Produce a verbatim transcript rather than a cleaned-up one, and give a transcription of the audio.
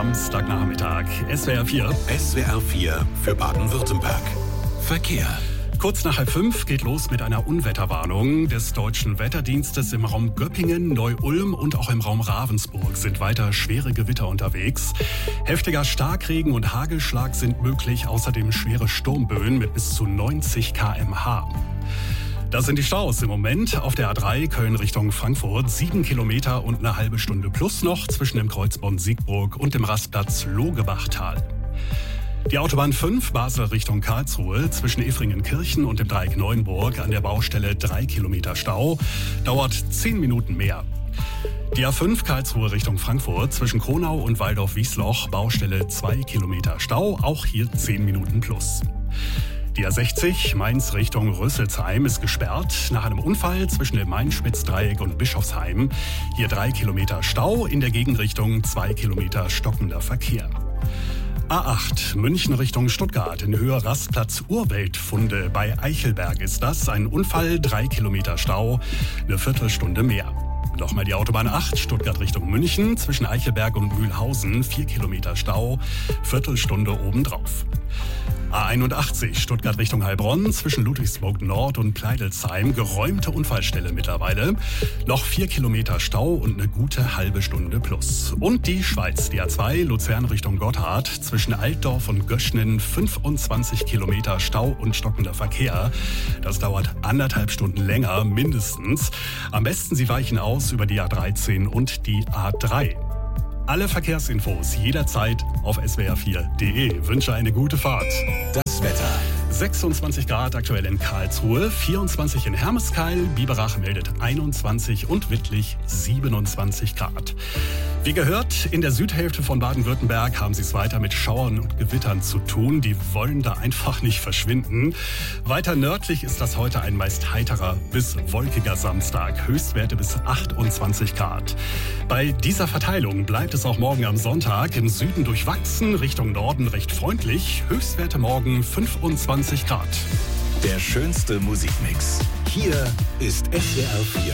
Samstagnachmittag. S W R vier. S W R vier für Baden-Württemberg. Verkehr. Kurz nach halb fünf geht los mit einer Unwetterwarnung des Deutschen Wetterdienstes. Im Raum Göppingen, Neu-Ulm und auch im Raum Ravensburg sind weiter schwere Gewitter unterwegs. Heftiger Starkregen und Hagelschlag sind möglich, außerdem schwere Sturmböen mit bis zu neunzig Kilometer pro Stunde. Das sind die Staus im Moment. Auf der A drei Köln Richtung Frankfurt sieben Kilometer und eine halbe Stunde plus noch zwischen dem Kreuzbond Siegburg und dem Rastplatz Logebachtal. Die Autobahn fünf Basel Richtung Karlsruhe zwischen Effringenkirchen und dem Dreieck Neuenburg an der Baustelle drei Kilometer Stau dauert zehn Minuten mehr. Die A fünf Karlsruhe Richtung Frankfurt zwischen Kronau und Waldorf-Wiesloch Baustelle zwei Kilometer Stau, auch hier zehn Minuten plus. Die A sechzig Mainz Richtung Rüsselsheim ist gesperrt nach einem Unfall zwischen dem Main-Spitz-Dreieck und Bischofsheim. Hier drei Kilometer Stau, in der Gegenrichtung zwei Kilometer stockender Verkehr. A acht München Richtung Stuttgart in Höhe Rastplatz Urweltfunde bei Eichelberg ist das. Ein Unfall, drei Kilometer Stau, eine Viertelstunde mehr. Nochmal die Autobahn acht Stuttgart Richtung München zwischen Eichelberg und Mühlhausen, vier Kilometer Stau, Viertelstunde obendrauf. A einundachtzig Stuttgart Richtung Heilbronn zwischen Ludwigsburg Nord und Pleidelsheim, geräumte Unfallstelle mittlerweile. Noch vier Kilometer Stau und eine gute halbe Stunde plus. Und die Schweiz, die A zwei Luzern Richtung Gotthard zwischen Altdorf und Göschnen, fünfundzwanzig Kilometer Stau und stockender Verkehr. Das dauert anderthalb Stunden länger mindestens. Am besten Sie weichen aus über die A dreizehn und die A drei. Alle Verkehrsinfos jederzeit auf S W R vier punkt de. Wünsche eine gute Fahrt. Das Wetter. sechsundzwanzig Grad aktuell in Karlsruhe, vierundzwanzig in Hermeskeil, Biberach meldet einundzwanzig und Wittlich siebenundzwanzig Grad. Wie gehört, in der Südhälfte von Baden-Württemberg haben sie es weiter mit Schauern und Gewittern zu tun. Die wollen da einfach nicht verschwinden. Weiter nördlich ist das heute ein meist heiterer bis wolkiger Samstag. Höchstwerte bis achtundzwanzig Grad. Bei dieser Verteilung bleibt es auch morgen am Sonntag. Im Süden durchwachsen, Richtung Norden recht freundlich. Höchstwerte morgen fünfundzwanzig Grad. Der schönste Musikmix. Hier ist S W R vier.